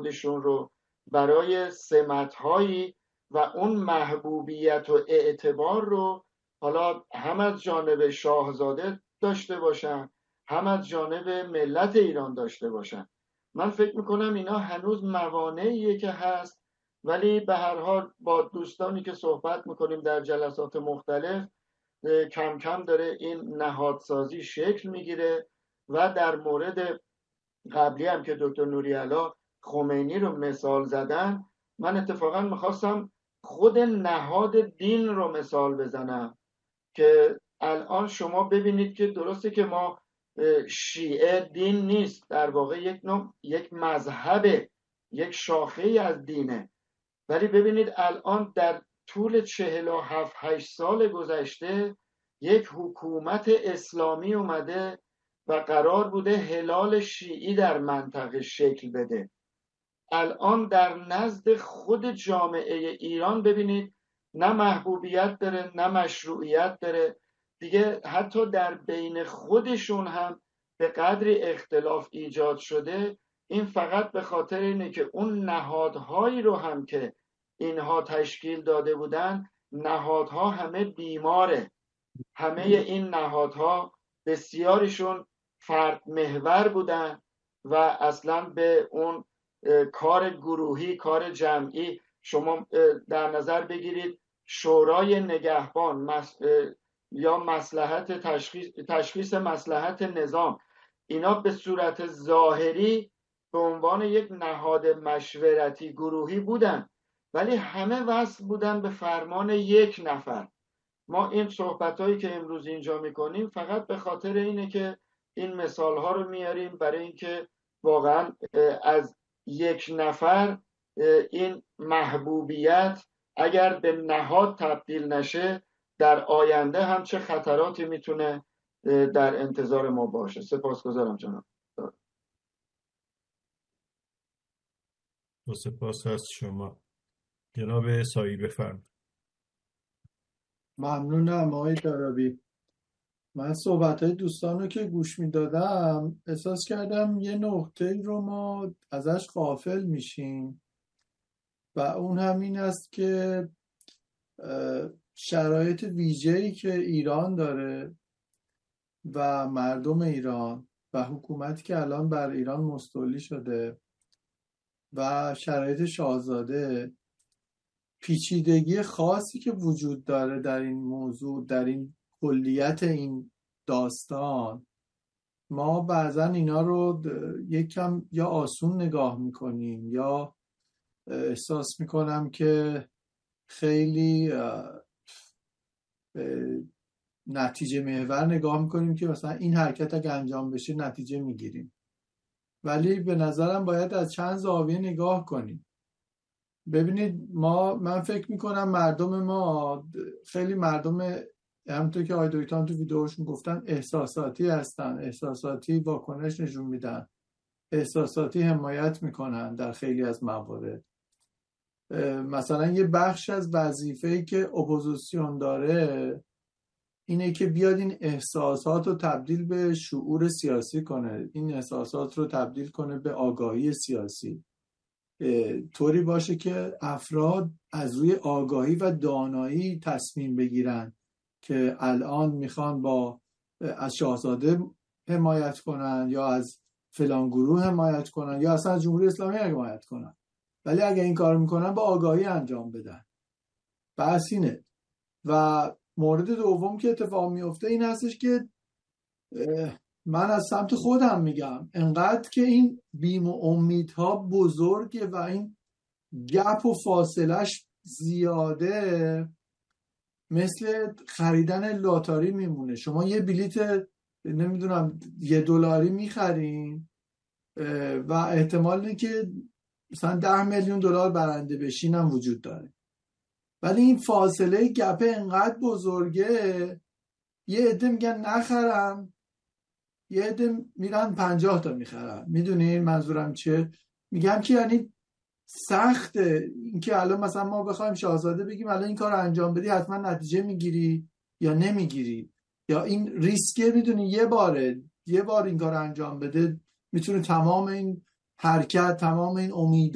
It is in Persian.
خودشون رو برای سمت‌هایی و اون محبوبیت و اعتبار رو حالا هم از جانب شاهزاده داشته باشن، هم از جانب ملت ایران داشته باشن. من فکر میکنم اینا هنوز موانعیه که هست، ولی به هر حال با دوستانی که صحبت میکنیم در جلسات مختلف کم کم داره این نهادسازی شکل میگیره. و در مورد قبلی هم که دکتر نوری‌علا خمینی رو مثال زدن، من اتفاقا میخواستم خود نهاد دین رو مثال بزنم که الان شما ببینید که درسته که ما شیعه دین نیست، در واقع یک مذهب، یک شاخه‌ای از دینه، ولی ببینید الان در طول 47-8 سال گذشته یک حکومت اسلامی اومده و قرار بوده هلال شیعی در منطقه شکل بده. الان در نزد خود جامعه ایران ببینید نه محبوبیت داره نه مشروعیت داره دیگه. حتی در بین خودشون هم به قدری اختلاف ایجاد شده. این فقط به خاطر اینه که اون نهادهایی رو هم که اینها تشکیل داده بودن، نهادها همه بیماره. همه این نهادها بسیاریشون فرد محور بودن و اصلا به اون کار گروهی، کار جمعی، شما در نظر بگیرید شورای نگهبان یا مصلحت تشخیص مصلحت نظام، اینا به صورت ظاهری به عنوان یک نهاد مشورتی گروهی بودن، ولی همه وصل بودن به فرمان یک نفر. ما این صحبتایی که امروز اینجا میکنیم فقط به خاطر اینه که این مثالها رو میاریم برای اینکه واقعا از یک نفر این محبوبیت اگر به نهاد تبدیل نشه در آینده هم چه خطراتی میتونه در انتظار ما باشه. سپاسگزارم جناب. سپاس از شما. جناب سایی بفرمایید. ممنونم آقای دارابی. من صحبت‌های دوستان رو که گوش میدادم احساس کردم یه نقطه رو ما ازش غافل میشیم و اون همین است که شرایط ویژه‌ای که ایران داره و مردم ایران و حکومتی که الان بر ایران مستولی شده و شرایط شاهزاده، پیچیدگی خاصی که وجود داره در این موضوع، در این کلیت این داستان، ما بعضا اینا رو یکم یا آسون نگاه میکنیم یا احساس میکنم که خیلی نتیجه محور نگاه میکنیم که مثلا این حرکت اگه انجام بشه نتیجه میگیریم، ولی به نظرم باید از چند زاویه نگاه کنیم. ببینید من فکر میکنم مردم ما خیلی مردم، همونطور که آقای دکتر تو ویدیوشون گفتن، احساساتی هستن، احساساتی واکنش نشون میدن، احساساتی حمایت میکنن در خیلی از موارد. مثلا یه بخش از وظیفه‌ای که اپوزیسیون داره اینه که بیاد این احساسات رو تبدیل به شعور سیاسی کنه، این احساسات رو تبدیل کنه به آگاهی سیاسی، طوری باشه که افراد از روی آگاهی و دانایی تصمیم بگیرن که الان میخوان از شاهزاده حمایت کنن یا از فلان گروه حمایت کنن یا اصلا از جمهوری اسلامی حمایت کنن، ولی اگه این کار میکنن با آگاهی انجام بدن. بحث اینه. و مورد دوم که اتفاق میفته این هستش که من از سمت خودم میگم انقدر که این بیم و امیدها بزرگه و این گپ و فاصلش زیاده، مثل خریدن لاتاری میمونه. شما یه بلیت نمیدونم $1 میخرین و احتمال اینه که مثلا $10 میلیون برنده بشین هم وجود داره، ولی این فاصله گپ انقدر بزرگه، یه عده میگن نخرم، یه عده میرن 50 تا میخرن. میدونین منظورم چیه؟ میگم که یعنی سخته این که الان مثلا ما بخوایم شاهزاده بگیم الان این کار رو انجام بدی حتما نتیجه میگیری یا نمیگیری، یا این ریسکه. میدونی یه بار این کار رو انجام بده میتونه تمام این حرکت، تمام این امید